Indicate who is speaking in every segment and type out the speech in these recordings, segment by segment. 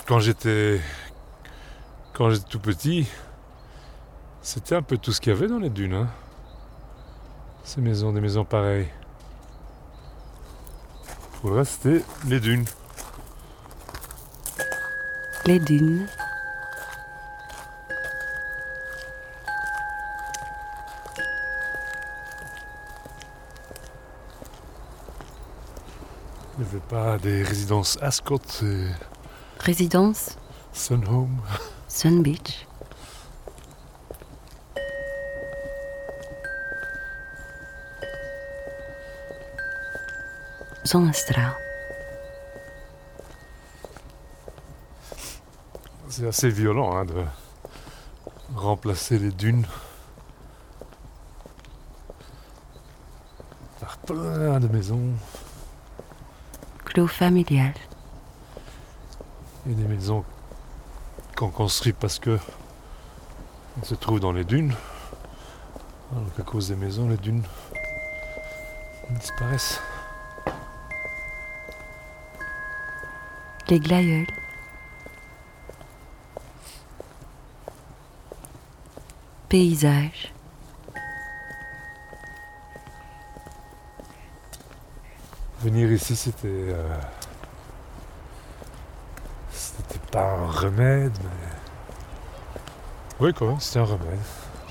Speaker 1: Quand j'étais tout petit, c'était un peu tout ce qu'il y avait dans les dunes. Hein. Des maisons pareilles. Pour le reste, c'était les dunes.
Speaker 2: Les dunes.
Speaker 1: Il n'y avait pas des résidences Ascot et
Speaker 2: Résidence
Speaker 1: Sunhome.
Speaker 2: Sun Beach. Zonnestraal.
Speaker 1: C'est assez violent hein, de remplacer les dunes par plein de maisons.
Speaker 2: Clos familial.
Speaker 1: Et des maisons qu'on construit parce que on se trouve dans les dunes. Alors qu'à cause des maisons, les dunes disparaissent.
Speaker 2: Les glaïeuls. Paysage.
Speaker 1: Venir ici, c'était pas un remède, mais... Oui, quoi, c'était un remède.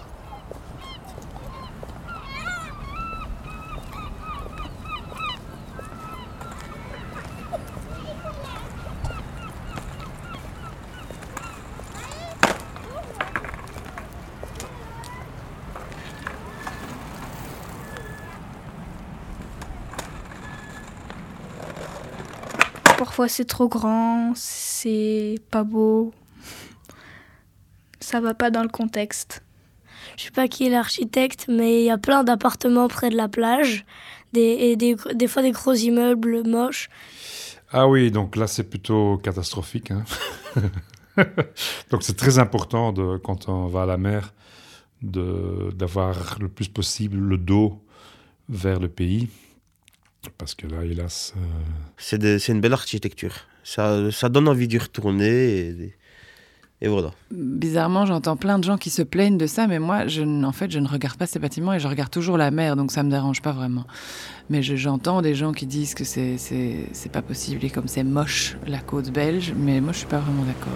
Speaker 3: Parfois c'est trop grand, c'est pas beau, ça va pas dans le contexte.
Speaker 4: Je sais pas qui est l'architecte, mais il y a plein d'appartements près de la plage, des fois des gros immeubles moches.
Speaker 1: Ah oui, donc là c'est plutôt catastrophique. Hein. Donc c'est très important quand on va à la mer d'avoir le plus possible le dos vers le pays. Parce que là, hélas...
Speaker 5: C'est une belle architecture. Ça donne envie d'y retourner et voilà.
Speaker 6: Bizarrement, j'entends plein de gens qui se plaignent de ça, mais moi, je ne regarde pas ces bâtiments et je regarde toujours la mer, donc ça me dérange pas vraiment. Mais j'entends des gens qui disent que c'est pas possible et comme c'est moche, la côte belge, mais moi, je suis pas vraiment d'accord.